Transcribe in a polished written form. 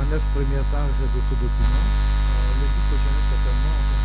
9 premières pages de ce document. Le livre Genèse, totalement,